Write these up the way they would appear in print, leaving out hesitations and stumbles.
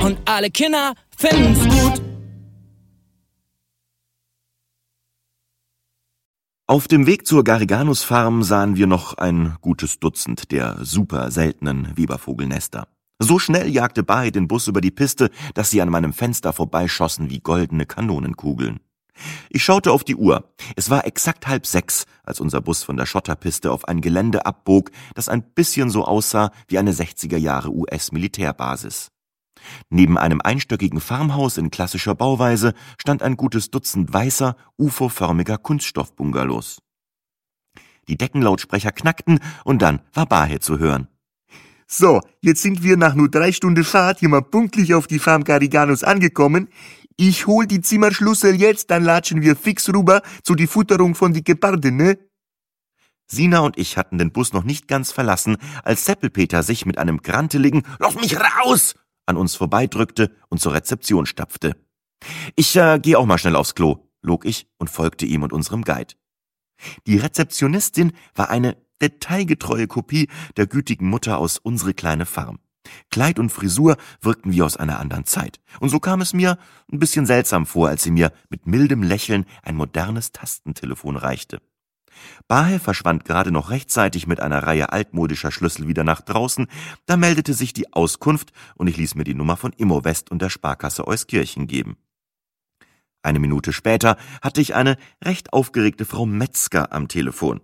und alle Kinder finden's gut. Auf dem Weg zur Garriganus-Farm sahen wir noch ein gutes Dutzend der super seltenen Webervogelnester. So schnell jagte Bahe den Bus über die Piste, dass sie an meinem Fenster vorbeischossen wie goldene Kanonenkugeln. Ich schaute auf die Uhr. Es war exakt 5:30, als unser Bus von der Schotterpiste auf ein Gelände abbog, das ein bisschen so aussah wie eine 60er-Jahre US-Militärbasis. Neben einem einstöckigen Farmhaus in klassischer Bauweise stand ein gutes Dutzend weißer, UFO-förmiger Kunststoffbungalows. Die Deckenlautsprecher knackten und dann war Bahe zu hören. So, jetzt sind wir nach nur 3 Stunden Fahrt hier mal pünktlich auf die Farm Garriganus angekommen. Ich hol die Zimmerschlüssel jetzt, dann latschen wir fix rüber zu die Futterung von die Geparde, ne? Sina und ich hatten den Bus noch nicht ganz verlassen, als Seppelpeter sich mit einem granteligen »Lass mich raus!« an uns vorbeidrückte und zur Rezeption stapfte. »Ich geh auch mal schnell aufs Klo«, log ich und folgte ihm und unserem Guide. Die Rezeptionistin war eine detailgetreue Kopie der gütigen Mutter aus Unsere kleine Farm. Kleid und Frisur wirkten wie aus einer anderen Zeit. Und so kam es mir ein bisschen seltsam vor, als sie mir mit mildem Lächeln ein modernes Tastentelefon reichte. Bahe verschwand gerade noch rechtzeitig mit einer Reihe altmodischer Schlüssel wieder nach draußen, da meldete sich die Auskunft und ich ließ mir die Nummer von Immowest und der Sparkasse Euskirchen geben. Eine Minute später hatte ich eine recht aufgeregte Frau Metzger am Telefon.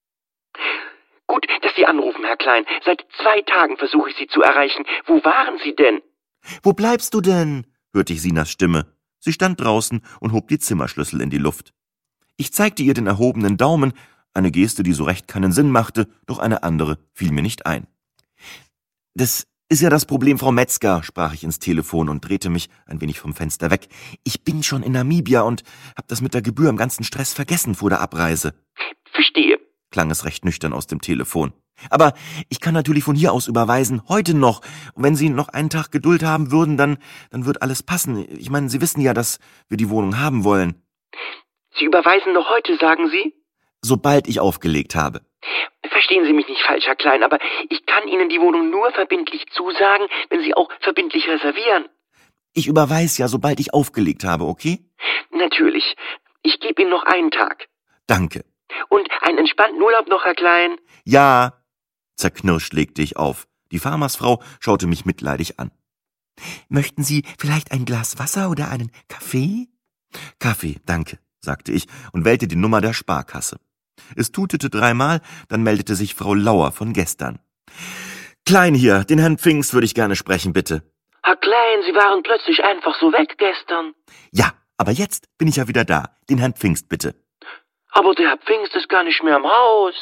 Gut, dass Sie anrufen, Herr Klein. Seit 2 Tagen versuche ich Sie zu erreichen. Wo waren Sie denn? »Wo bleibst du denn?« hörte ich Sinas Stimme. Sie stand draußen und hob die Zimmerschlüssel in die Luft. Ich zeigte ihr den erhobenen Daumen, eine Geste, die so recht keinen Sinn machte, doch eine andere fiel mir nicht ein. »Das ist ja das Problem, Frau Metzger«, sprach ich ins Telefon und drehte mich ein wenig vom Fenster weg. »Ich bin schon in Namibia und hab das mit der Gebühr im ganzen Stress vergessen vor der Abreise.« Verstehe, klang es recht nüchtern aus dem Telefon. »Aber ich kann natürlich von hier aus überweisen, heute noch. Und wenn Sie noch einen Tag Geduld haben würden, dann wird alles passen. Ich meine, Sie wissen ja, dass wir die Wohnung haben wollen.« Sie überweisen noch heute, sagen Sie? »Sobald ich aufgelegt habe.« Verstehen Sie mich nicht falsch, Herr Klein, aber ich kann Ihnen die Wohnung nur verbindlich zusagen, wenn Sie auch verbindlich reservieren. »Ich überweise ja, sobald ich aufgelegt habe, okay?« »Natürlich. Ich gebe Ihnen noch einen Tag.« »Danke.« »Und einen entspannten Urlaub noch, Herr Klein?« »Ja«, zerknirscht legte ich auf. Die Farmersfrau schaute mich mitleidig an. »Möchten Sie vielleicht ein Glas Wasser oder einen Kaffee?« »Kaffee, danke«, sagte ich und wählte die Nummer der Sparkasse. Es tutete 3-mal, dann meldete sich Frau Lauer von gestern. »Klein hier, den Herrn Pfingst würde ich gerne sprechen, bitte.« »Herr Klein, Sie waren plötzlich einfach so weg gestern.« »Ja, aber jetzt bin ich ja wieder da. Den Herrn Pfingst, bitte.« »Aber der Herr Pfingst ist gar nicht mehr im Haus.«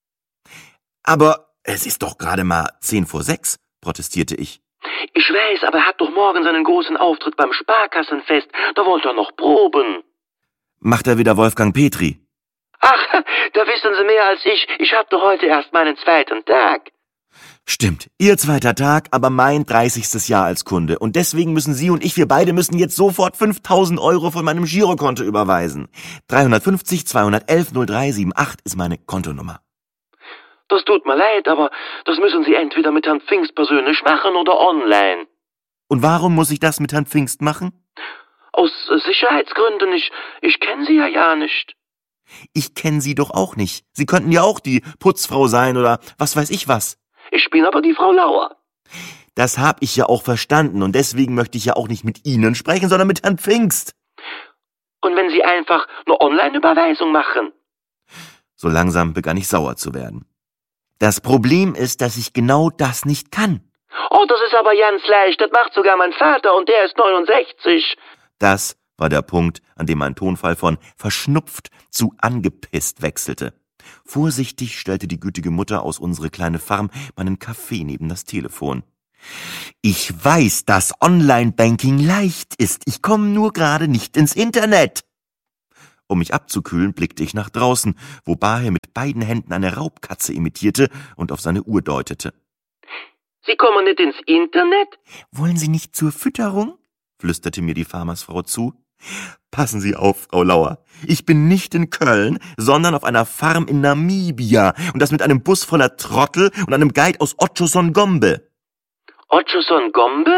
»Aber es ist doch gerade mal 5:10, protestierte ich. »Ich weiß, aber er hat doch morgen seinen großen Auftritt beim Sparkassenfest. Da wollte er noch proben.« »Macht er wieder Wolfgang Petri?« »Ach, da wissen Sie mehr als ich. Ich hatte heute erst meinen 2. Tag.« »Stimmt, Ihr 2. Tag, aber mein 30. Jahr als Kunde. Und deswegen müssen Sie und ich, wir beide müssen jetzt sofort 5.000 € von meinem Girokonto überweisen. 350 211 0378 ist meine Kontonummer.« »Das tut mir leid, aber das müssen Sie entweder mit Herrn Pfingst persönlich machen oder online.« »Und warum muss ich das mit Herrn Pfingst machen?« »Aus Sicherheitsgründen. Ich kenne Sie ja nicht.« »Ich kenne Sie doch auch nicht. Sie könnten ja auch die Putzfrau sein oder was weiß ich was.« »Ich bin aber die Frau Lauer.« »Das hab ich ja auch verstanden und deswegen möchte ich ja auch nicht mit Ihnen sprechen, sondern mit Herrn Pfingst.« »Und wenn Sie einfach eine Online-Überweisung machen?« So langsam begann ich sauer zu werden. »Das Problem ist, dass ich genau das nicht kann.« »Oh, das ist aber ganz leicht. Das macht sogar mein Vater und der ist 69. Das war der Punkt, an dem mein Tonfall von verschnupft zu angepisst wechselte. Vorsichtig stellte die gütige Mutter aus Unsere kleine Farm meinen Kaffee neben das Telefon. »Ich weiß, dass Online-Banking leicht ist. Ich komme nur gerade nicht ins Internet.« Um mich abzukühlen, blickte ich nach draußen, wo Bahe mit beiden Händen eine Raubkatze imitierte und auf seine Uhr deutete. »Sie kommen nicht ins Internet?« »Wollen Sie nicht zur Fütterung?« flüsterte mir die Farmersfrau zu. »Passen Sie auf, Frau Lauer. Ich bin nicht in Köln, sondern auf einer Farm in Namibia und das mit einem Bus voller Trottel und einem Guide aus Otjosongombe.« »Otjosongombe?«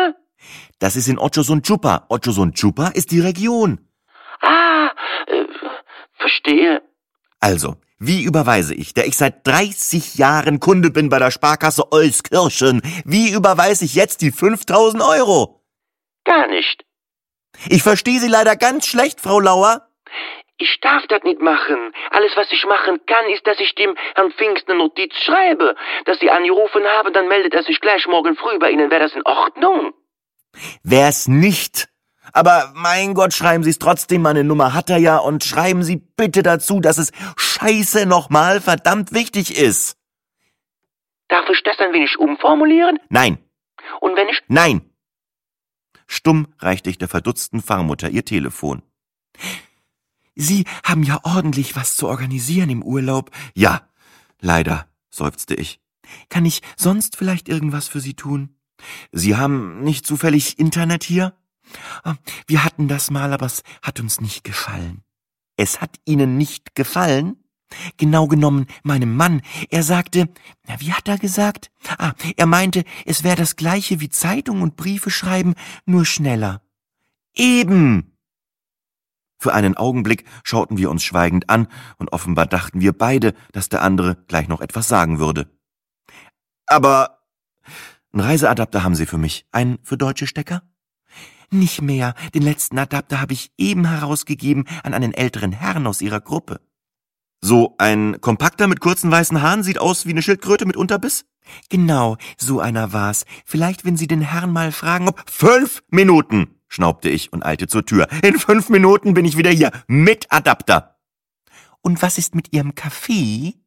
Das ist in Ottosunchupa. Ottosunchupa ist die Region. Ah, verstehe. Also, wie überweise ich, der ich seit 30 Jahren Kunde bin bei der Sparkasse Euskirchen, wie überweise ich jetzt die 5.000 Euro? Gar nicht. Ich verstehe Sie leider ganz schlecht, Frau Lauer. Ich darf das nicht machen. Alles, was ich machen kann, ist, dass ich dem Herrn Pfingst eine Notiz schreibe. Dass Sie angerufen haben, dann meldet er sich gleich morgen früh bei Ihnen. Wäre das in Ordnung? Wär's nicht. Aber mein Gott, schreiben Sie es trotzdem, meine Nummer hat er ja, und schreiben Sie bitte dazu, dass es scheiße nochmal verdammt wichtig ist. Darf ich das ein wenig umformulieren? Nein. Und wenn ich... Nein. Stumm reichte ich der verdutzten Pfarrmutter ihr Telefon. Sie haben ja ordentlich was zu organisieren im Urlaub. Ja, leider, seufzte ich. Kann ich sonst vielleicht irgendwas für Sie tun? Sie haben nicht zufällig Internet hier? Wir hatten das mal, aber es hat uns nicht gefallen. Es hat Ihnen nicht gefallen? Genau genommen meinem Mann. Er sagte, wie hat er gesagt? Er meinte, es wäre das Gleiche wie Zeitung und Briefe schreiben, nur schneller. Eben! Für einen Augenblick schauten wir uns schweigend an, und offenbar dachten wir beide, dass der andere gleich noch etwas sagen würde. Aber einen Reiseadapter haben Sie für mich. Einen für deutsche Stecker? Nicht mehr. Den letzten Adapter habe ich eben herausgegeben an einen älteren Herrn aus Ihrer Gruppe. So ein kompakter mit kurzen weißen Haaren, sieht aus wie eine Schildkröte mit Unterbiss? Genau, so einer war's. Vielleicht, wenn Sie den Herrn mal fragen, ob... 5 Minuten! Schnaubte ich und eilte zur Tür. In 5 Minuten bin ich wieder hier, mit Adapter. Und was ist mit Ihrem Kaffee?